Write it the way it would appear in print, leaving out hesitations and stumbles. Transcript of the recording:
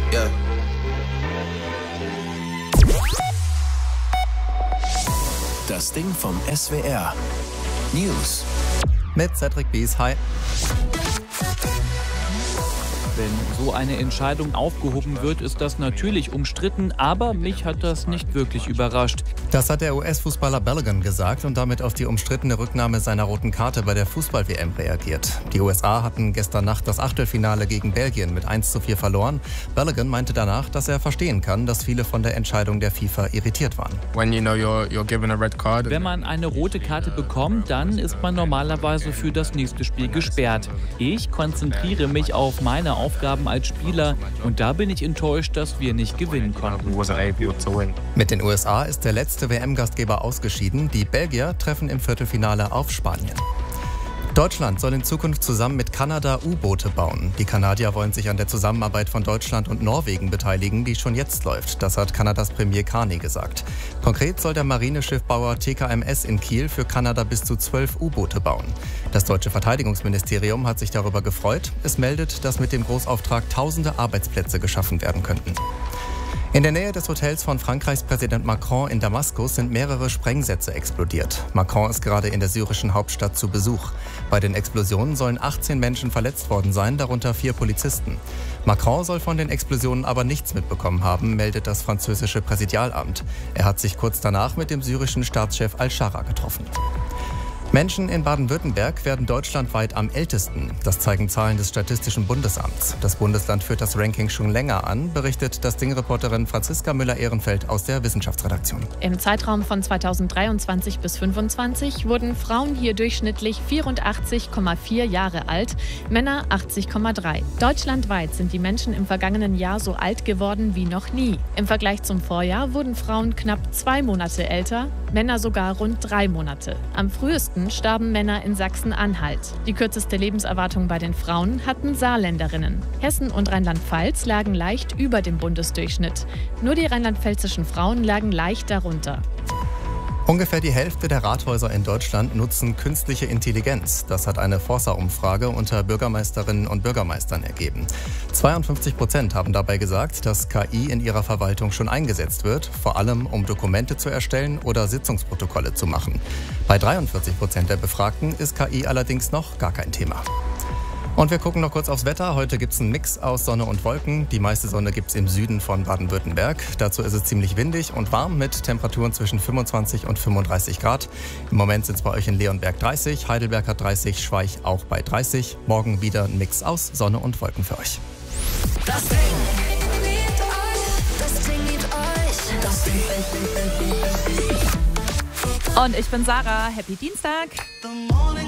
Yeah. Das Ding vom SWR. News. Mit Cedric Bies. Hi. Wenn so eine Entscheidung aufgehoben wird, ist das natürlich umstritten, aber mich hat das nicht wirklich überrascht. Das hat der US-Fußballer Balogun gesagt und damit auf die umstrittene Rücknahme seiner roten Karte bei der Fußball-WM reagiert. Die USA hatten gestern Nacht das Achtelfinale gegen Belgien mit 1:4 verloren. Balogun meinte danach, dass er verstehen kann, dass viele von der Entscheidung der FIFA irritiert waren. Wenn man eine rote Karte bekommt, dann ist man normalerweise für das nächste Spiel gesperrt. Ich konzentriere mich auf meine Aufgaben als Spieler und da bin ich enttäuscht, dass wir nicht gewinnen konnten. Mit den USA ist der letzte WM-Gastgeber ausgeschieden. Die Belgier treffen im Viertelfinale auf Spanien. Deutschland soll in Zukunft zusammen mit Kanada U-Boote bauen. Die Kanadier wollen sich an der Zusammenarbeit von Deutschland und Norwegen beteiligen, die schon jetzt läuft. Das hat Kanadas Premier Carney gesagt. Konkret soll der Marineschiffbauer TKMS in Kiel für Kanada bis zu 12 U-Boote bauen. Das deutsche Verteidigungsministerium hat sich darüber gefreut. Es meldet, dass mit dem Großauftrag tausende Arbeitsplätze geschaffen werden könnten. In der Nähe des Hotels von Frankreichs Präsident Macron in Damaskus sind mehrere Sprengsätze explodiert. Macron ist gerade in der syrischen Hauptstadt zu Besuch. Bei den Explosionen sollen 18 Menschen verletzt worden sein, darunter 4 Polizisten. Macron soll von den Explosionen aber nichts mitbekommen haben, meldet das französische Präsidialamt. Er hat sich kurz danach mit dem syrischen Staatschef al-Shara getroffen. Menschen in Baden-Württemberg werden deutschlandweit am ältesten. Das zeigen Zahlen des Statistischen Bundesamts. Das Bundesland führt das Ranking schon länger an, berichtet das Ding-Reporterin Franziska Müller-Ehrenfeld aus der Wissenschaftsredaktion. Im Zeitraum von 2023 bis 2025 wurden Frauen hier durchschnittlich 84,4 Jahre alt, Männer 80,3. Deutschlandweit sind die Menschen im vergangenen Jahr so alt geworden wie noch nie. Im Vergleich zum Vorjahr wurden Frauen knapp 2 Monate älter, Männer sogar rund 3 Monate. Am frühesten starben Männer in Sachsen-Anhalt. Die kürzeste Lebenserwartung bei den Frauen hatten Saarländerinnen. Hessen und Rheinland-Pfalz lagen leicht über dem Bundesdurchschnitt. Nur die rheinland-pfälzischen Frauen lagen leicht darunter. Ungefähr die Hälfte der Rathäuser in Deutschland nutzen künstliche Intelligenz. Das hat eine Forsa-Umfrage unter Bürgermeisterinnen und Bürgermeistern ergeben. 52% haben dabei gesagt, dass KI in ihrer Verwaltung schon eingesetzt wird, vor allem um Dokumente zu erstellen oder Sitzungsprotokolle zu machen. Bei 43% der Befragten ist KI allerdings noch gar kein Thema. Und wir gucken noch kurz aufs Wetter. Heute gibt es einen Mix aus Sonne und Wolken. Die meiste Sonne gibt es im Süden von Baden-Württemberg. Dazu ist es ziemlich windig und warm mit Temperaturen zwischen 25 und 35 Grad. Im Moment sind es bei euch in Leonberg 30, Heidelberg hat 30, Schweich auch bei 30. Morgen wieder ein Mix aus Sonne und Wolken für euch. Das Ding liebt euch. Das Ding liebt euch. Das Ding. Und ich bin Sarah. Happy Dienstag.